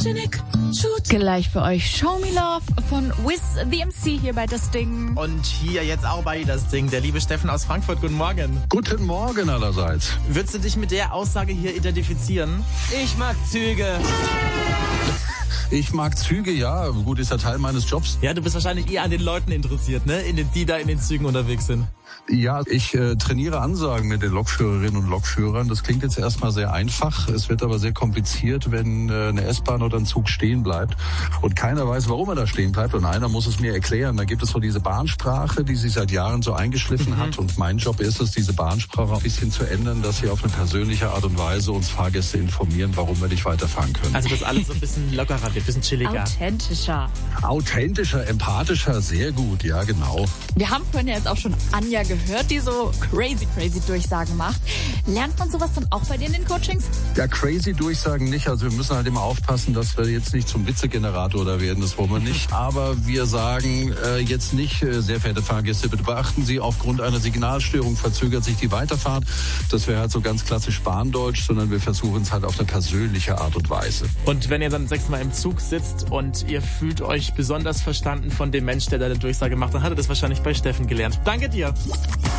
Gleich für euch Show Me Love von Wiz the MC hier bei Das Ding. Und hier jetzt auch bei Das Ding, der liebe Steffen aus Frankfurt. Guten Morgen. Guten Morgen allerseits. Würdest du dich mit der Aussage hier identifizieren? Ich mag Züge. Ich mag Züge, ja. Gut, ist ja Teil meines Jobs. Ja, du bist wahrscheinlich eher an den Leuten interessiert, ne? Die da in den Zügen unterwegs sind. Ja, ich trainiere Ansagen mit den Lokführerinnen und Lokführern. Das klingt jetzt erstmal sehr einfach. Es wird aber sehr kompliziert, wenn eine S-Bahn oder ein Zug stehen bleibt und keiner weiß, warum er da stehen bleibt und einer muss es mir erklären. Da gibt es so diese Bahnsprache, die sich seit Jahren so eingeschliffen hat und mein Job ist es, diese Bahnsprache ein bisschen zu ändern, dass sie auf eine persönliche Art und Weise uns Fahrgäste informieren, warum wir nicht weiterfahren können. Also dass alles so ein bisschen lockerer wird, ein bisschen chilliger. Authentischer, Empathischer, sehr gut, ja genau. Wir haben vorhin ja jetzt auch schon Anja gehört, die so crazy Durchsagen macht. Lernt man sowas dann auch bei dir in den Coachings? Ja, crazy Durchsagen nicht. Also wir müssen halt immer aufpassen, dass wir jetzt nicht zum Witzegenerator da werden. Das wollen wir nicht. Aber wir sagen jetzt nicht, sehr verehrte Fahrgäste, bitte beachten Sie, aufgrund einer Signalstörung verzögert sich die Weiterfahrt. Das wäre halt so ganz klassisch Bahndeutsch, sondern wir versuchen es halt auf eine persönliche Art und Weise. Und wenn ihr dann 6-mal im Zug sitzt und ihr fühlt euch besonders verstanden von dem Mensch, der da eine Durchsage macht, dann hat er das wahrscheinlich bei Steffen gelernt. Danke dir.